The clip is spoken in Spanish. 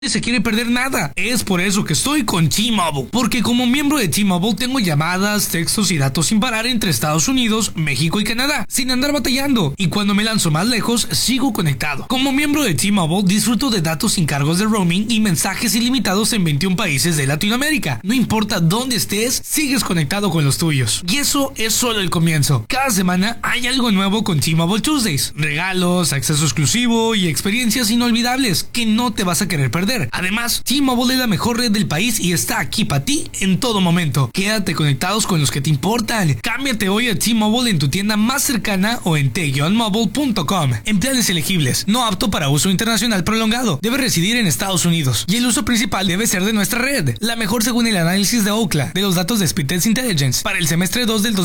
se quiere perder nada. Es por eso que estoy con T-Mobile, porque como miembro de T-Mobile tengo llamadas, textos y datos sin parar entre Estados Unidos, México y Canadá, sin andar batallando, y cuando me lanzo más lejos, sigo conectado. Como miembro de T-Mobile disfruto de datos sin cargos de roaming y mensajes ilimitados en 21 países de Latinoamérica. No importa dónde estés, sigues conectado con los tuyos. Y eso es solo el comienzo. Cada semana hay algo nuevo con T-Mobile Tuesdays. Regalos, acceso exclusivo y experiencias inolvidables que no te vas a querer perder. Además, T-Mobile es la mejor red del país y está aquí para ti en todo momento. Quédate conectados con los que te importan. Cámbiate hoy a T-Mobile en tu tienda más cercana o en t-mobile.com. En planes elegibles, no apto para uso internacional prolongado. Debe residir en Estados Unidos y el uso principal debe ser de nuestra red. La mejor según el análisis de Ookla de los datos de Speedtest Intelligence para el semestre 2 del